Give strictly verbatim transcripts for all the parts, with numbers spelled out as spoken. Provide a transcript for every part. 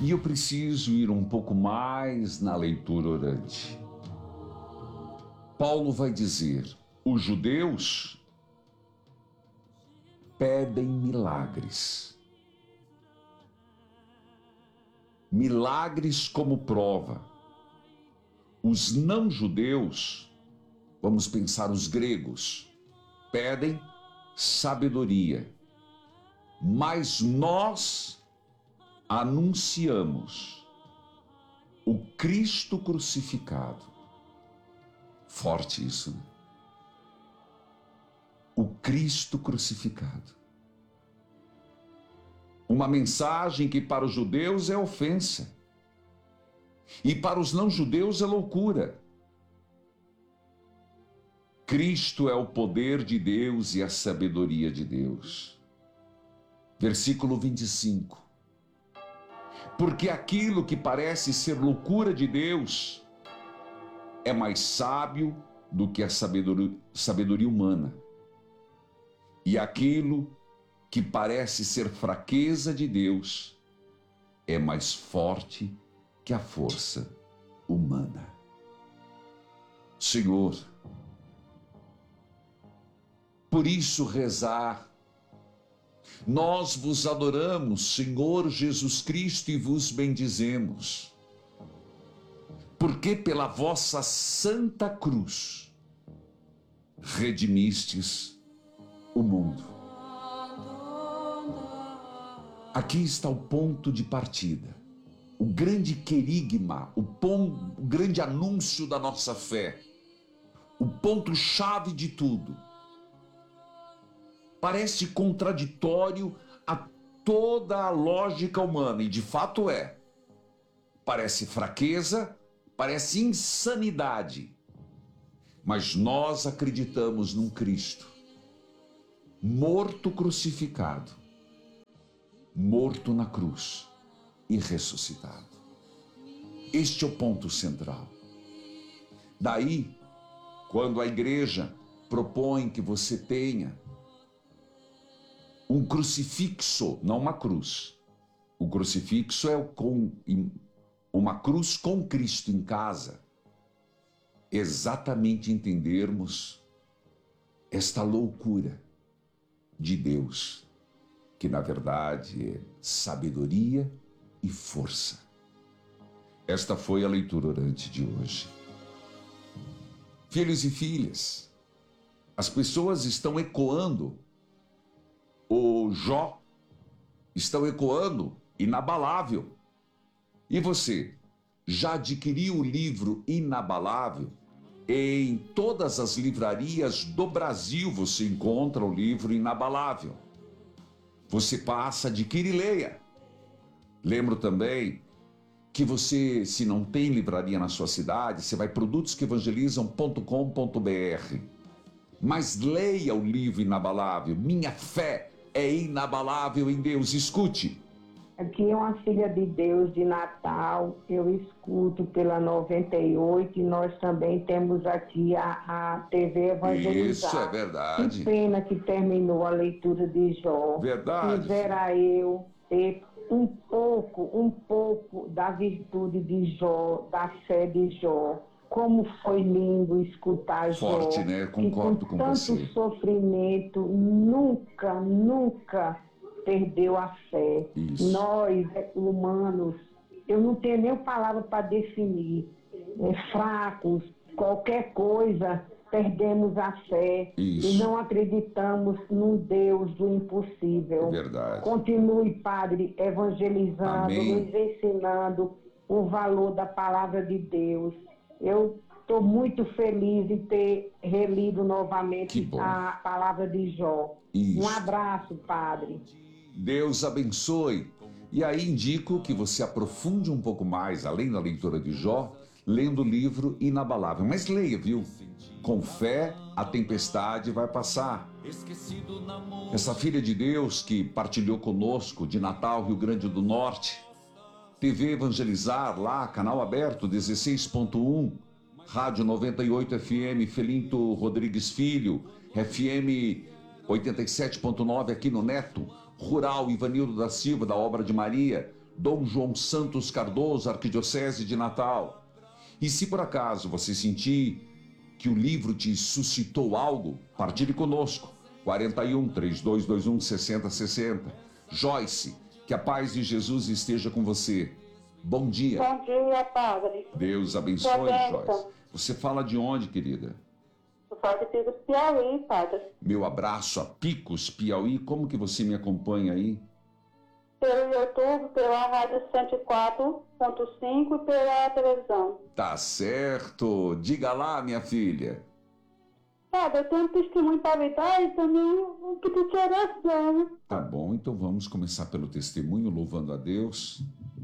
E eu preciso ir um pouco mais na leitura orante. Paulo vai dizer: os judeus pedem milagres. Milagres como prova. Os não-judeus, vamos pensar os gregos, pedem sabedoria. Mas nós anunciamos o Cristo crucificado. Forte isso, né? O Cristo crucificado. Uma mensagem que para os judeus é ofensa e para os não-judeus é loucura. Cristo é o poder de Deus e a sabedoria de Deus. Versículo vinte e cinco. Porque aquilo que parece ser loucura de Deus é mais sábio do que a sabedoria, sabedoria humana. E aquilo que parece ser fraqueza de Deus é mais forte que a força humana. Senhor, por isso rezar, nós vos adoramos, Senhor Jesus Cristo, e vos bendizemos, porque pela vossa santa cruz redimistes o mundo. Aqui está o ponto de partida, o grande querigma, o, pon, o grande anúncio da nossa fé, o ponto-chave de tudo. Parece contraditório a toda a lógica humana, e de fato é. Parece fraqueza, parece insanidade. Mas nós acreditamos num Cristo morto crucificado, morto na cruz e ressuscitado. Este é o ponto central. Daí, quando a igreja propõe que você tenha um crucifixo, não uma cruz. O crucifixo é com, uma cruz com Cristo em casa. Exatamente entendermos esta loucura de Deus, que na verdade é sabedoria e força. Esta foi a leitura orante de hoje. Filhos e filhas, as pessoas estão ecoando o Jó, estão ecoando Inabalável. E você, já adquiriu o livro Inabalável? Em todas as livrarias do Brasil você encontra o livro Inabalável. Você passa, adquire e leia. Lembro também que você, se não tem livraria na sua cidade, você vai produtos que evangelizam ponto com ponto br. Mas leia o livro Inabalável. Minha fé é inabalável em Deus. Escute. Aqui é uma filha de Deus de Natal, eu escuto pela noventa e oito, e nós também temos aqui a, a T V Evangelizar. Isso é verdade. Que pena que terminou a leitura de Jó. Verdade. Quisera eu ter um pouco, um pouco da virtude de Jó, da fé de Jó. Como foi lindo escutar Jó. Forte, né? Concordo com, com você. tanto sofrimento, nunca, nunca perdeu a fé. Isso. Nós, humanos, eu não tenho nem palavra para definir, é, fracos, qualquer coisa, perdemos a fé. Isso. E não acreditamos num Deus do impossível. Verdade. Continue, Padre, evangelizando, Amém. nos ensinando o valor da palavra de Deus. Eu estou muito feliz em ter relido novamente a palavra de Jó. Isso. Um abraço, Padre. Deus abençoe. E aí indico que você aprofunde um pouco mais, além da leitura de Jó, lendo o livro Inabalável. Mas leia, viu? Com fé, a tempestade vai passar. Essa filha de Deus que partilhou conosco de Natal, Rio Grande do Norte, T V Evangelizar, lá, canal aberto, dezesseis ponto um, Rádio noventa e oito F M, Felinto Rodrigues Filho, F M oitenta e sete ponto nove aqui no Neto, Rural Ivanildo da Silva, da Obra de Maria, Dom João Santos Cardoso, Arquidiocese de Natal. E se por acaso você sentir que o livro te suscitou algo, partilhe conosco. quarenta e um, trinta e dois vinte e um, sessenta sessenta. Joyce, que a paz de Jesus esteja com você. Bom dia. Bom dia, padre. Deus abençoe, Joyce. Você fala de onde, querida? Eu falo de Picos, Piauí, padre. Meu abraço a Picos, Piauí. Como que você me acompanha aí? Pelo YouTube, pela Rádio cento e quatro ponto cinco e pela televisão. Tá certo. Diga lá, minha filha. Padre, eu tenho um testemunho para me dar e também um pedido de oração. Tá bom, então vamos começar pelo testemunho, louvando a Deus.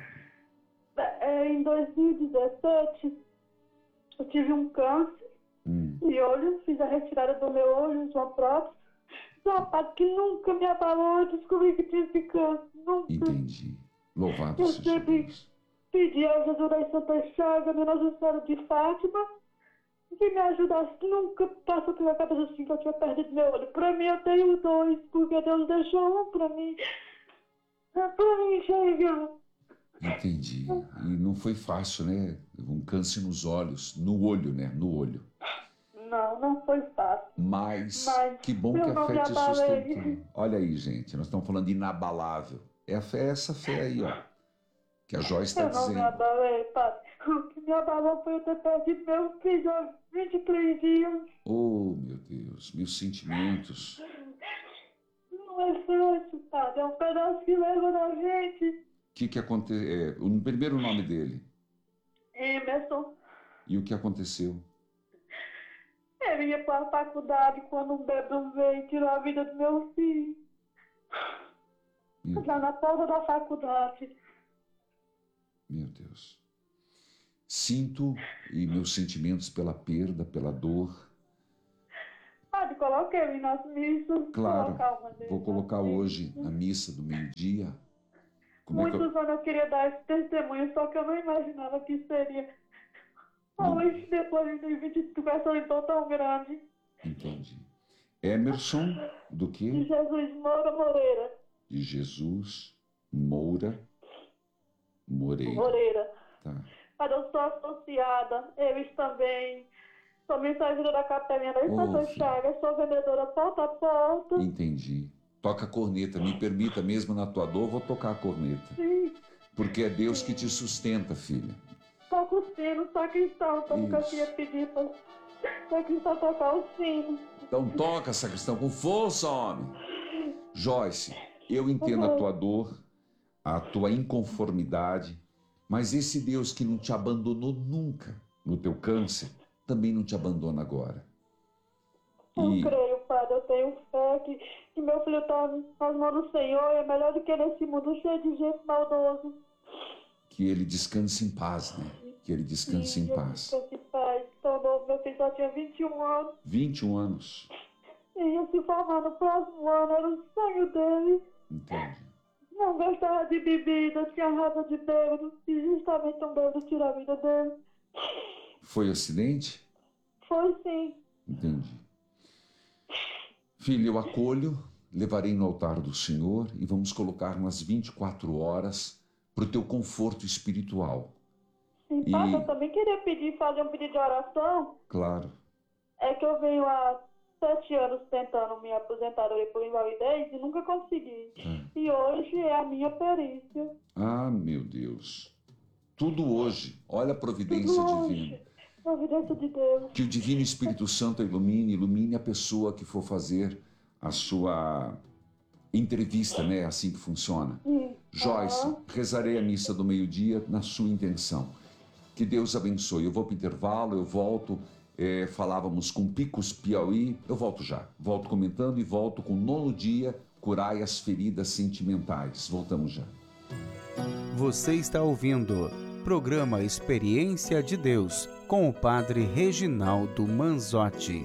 Em dois mil e dezessete, eu tive um câncer hum. de olho, fiz a retirada do meu olho, uma prótese. Uma parte que nunca me abalou, eu descobri que tinha esse câncer. Nunca. Entendi. Louvado eu seja Deus. Pedi a Jesus das Santas Chagas, a Nossa Senhora de Fátima, que me ajudasse. Nunca passou pela cabeça assim que eu tinha perdido meu olho. Para mim, eu tenho dois, porque Deus deixou um para mim. Para mim enxergar. Entendi. E não foi fácil, né? Um câncer nos olhos, no olho, né? No olho. Não, não foi fácil. Mas, Mas que bom que a fé te sustentou. Olha aí, gente, nós estamos falando de inabalável. É a fé, essa fé aí, ó. Que a Joyce está dizendo. Eu não me abalei, pai. O que me abalou foi eu ter perdido meu filho há vinte e três dias. Oh, meu Deus, meus sentimentos. Não é fácil, padre. É um pedaço que leva na gente. O que que aconteceu? É, o primeiro nome dele? Emerson. E o que aconteceu? Ele ia para a faculdade quando um bebê veio e tirou a vida do meu filho. Meu... Lá na porta da faculdade. Meu Deus. Sinto e meus sentimentos pela perda, pela dor. Padre, coloquei nas missas. Claro, vou colocar hoje na missa do meio-dia. Muitos é eu... anos eu queria dar esse testemunho, só que eu não imaginava que seria... Hoje, depois de dois mil e vinte, tivesse um então tão grande. Entendi. Emerson, do quê? De Jesus Moura Moreira. De Jesus Moura Moreira. Moreira. Tá. Mas eu sou associada, eles também. Sou mensageira da Capelinha da Estação Chagas, sou vendedora porta a porta. Entendi. Toca a corneta, me permita mesmo na tua dor, vou tocar a corneta. Sim. Porque é Deus que te sustenta, filha. Toca o sino, sacristão, então nunca tinha pedido para sacristão tocar o sino. Então toca, sacristão, com força, homem. Joyce, eu entendo a tua dor, a tua inconformidade, mas esse Deus que não te abandonou nunca no teu câncer, também não te abandona agora. Eu e... creio, Padre, eu tenho fé que, que meu filho está nas mãos do Senhor e é melhor do que nesse mundo cheio de gente maldosa. Que ele descanse em paz, né? Que ele descanse Sim, em paz. Descanse em paz. Então, novo, meu filho só tinha vinte e um anos. vinte e um anos. E ia se formar no próximo ano, era o sonho dele. Entendi. Não gostava de bebida, tinha raiva de bêbado, e justamente um bêbado tirou a vida dele. Foi acidente? Foi sim. Entendi. Filho, eu acolho, levarei no altar do Senhor e vamos colocar umas vinte e quatro horas para o teu conforto espiritual. Sim, e... Pai, eu também queria pedir, fazer um pedido de oração. Claro. É que eu venho há sete anos tentando minha aposentadoria por invalidez e nunca consegui. É. E hoje é a minha perícia. Ah, meu Deus. Tudo hoje. Olha a providência Tudo divina. Hoje. Providência de Deus. Que o Divino Espírito Santo ilumine, ilumine a pessoa que for fazer a sua entrevista, né? Assim que funciona. Sim. Joyce, uhum. Rezarei a missa do meio-dia na sua intenção. Que Deus abençoe. Eu vou para o intervalo, eu volto. É, falávamos com Picos, Piauí. Eu volto já. Volto comentando e volto com o nono dia, curai as feridas sentimentais. Voltamos já. Você está ouvindo programa Experiência de Deus com o Padre Reginaldo Manzotti.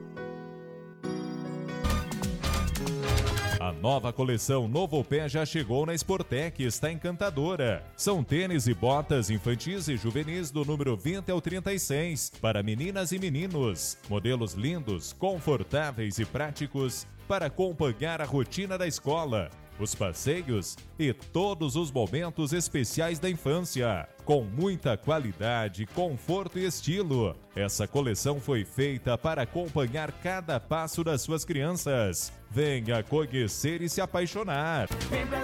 A nova coleção Novo Pé já chegou na Sportec e está encantadora. São tênis e botas infantis e juvenis do número vinte ao trinta e seis para meninas e meninos. Modelos lindos, confortáveis e práticos para acompanhar a rotina da escola. os passeios e todos os momentos especiais da infância. Com muita qualidade, conforto e estilo, essa coleção foi feita para acompanhar cada passo das suas crianças. Venha conhecer e se apaixonar. Vem pra